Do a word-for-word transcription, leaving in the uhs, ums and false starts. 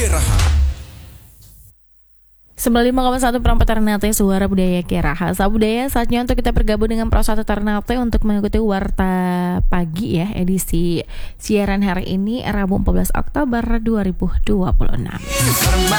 Keraha. sembilan puluh lima koma satu perempat Ternate, Suara Budaya Keraha. Sahabat budaya, saatnya untuk kita bergabung dengan Prasatu Ternate untuk mengikuti Warta Pagi ya, edisi siaran hari ini Rabu empat belas Oktober dua ribu dua puluh enam.